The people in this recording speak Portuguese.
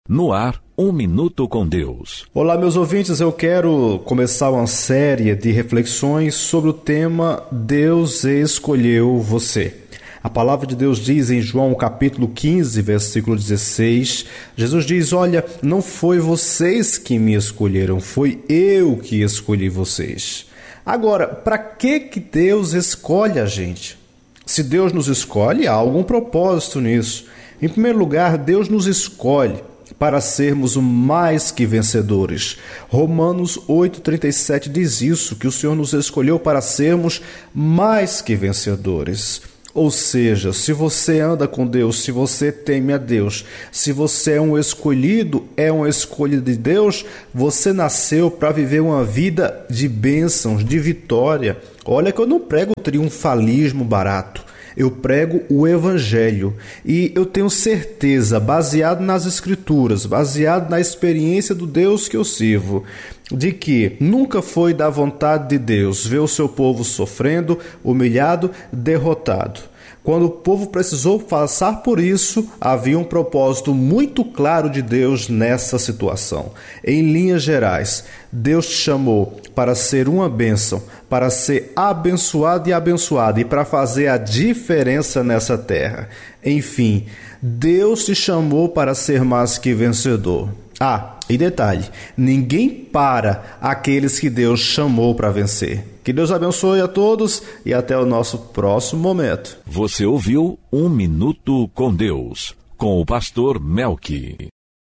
No ar, Um Minuto com Deus. Olá, meus ouvintes, eu quero começar uma série de reflexões sobre o tema Deus escolheu você. A palavra de Deus diz em João capítulo 15, versículo 16, Jesus diz, olha, não foi vocês que me escolheram, foi eu que escolhi vocês. Agora, para que Deus escolhe a gente? Se Deus nos escolhe, há algum propósito nisso. Em primeiro lugar, Deus nos escolhe para sermos mais que vencedores. Romanos 8,37 diz isso, que o Senhor nos escolheu para sermos mais que vencedores. Ou seja, se você anda com Deus, se você teme a Deus, se você é um escolhido, é uma escolha de Deus, você nasceu para viver uma vida de bênçãos, de vitória. Olha que eu não prego triunfalismo barato. Eu prego o Evangelho e eu tenho certeza, baseado nas Escrituras, baseado na experiência do Deus que eu sirvo, de que nunca foi da vontade de Deus ver o seu povo sofrendo, humilhado, derrotado. Quando o povo precisou passar por isso, havia um propósito muito claro de Deus nessa situação. Em linhas gerais, Deus te chamou para ser uma bênção, para ser abençoado e abençoado e para fazer a diferença nessa terra. Enfim, Deus te chamou para ser mais que vencedor. E detalhe, ninguém para aqueles que Deus chamou para vencer. Que Deus abençoe a todos e até o nosso próximo momento. Você ouviu Um Minuto com Deus, com o pastor Melqui.